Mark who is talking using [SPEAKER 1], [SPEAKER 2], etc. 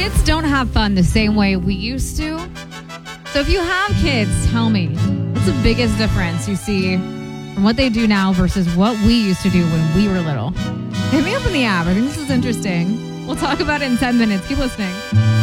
[SPEAKER 1] Kids don't have fun the same way we used to. So if you have kids, tell me, what's the biggest difference you see from what they do now versus what we used to do when we were little? Hit me up in the app. I think this is interesting. We'll talk about it in 10 minutes. Keep listening.